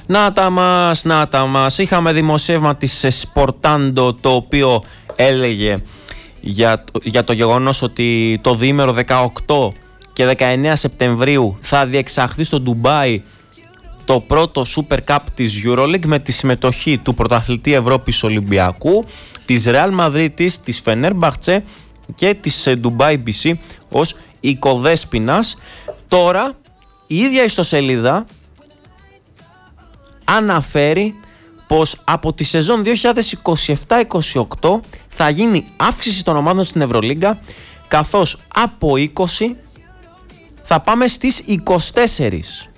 Να τα μας. Είχαμε δημοσίευμα της Sportando, το οποίο έλεγε για το γεγονός ότι το διήμερο 18 και 19 Σεπτεμβρίου θα διεξαχθεί στο Ντουμπάι το πρώτο Super Cup της EuroLeague με τη συμμετοχή του πρωταθλητή Ευρώπης Ολυμπιακού, της Real Madrid, της Fenerbahce και της Dubai BC ως οικοδέσποινας. Τώρα η ίδια ιστοσελίδα αναφέρει πως από τη σεζόν 2027-28 θα γίνει αύξηση των ομάδων στην Ευρωλίγκα, καθώς από 20 θα πάμε στις 24.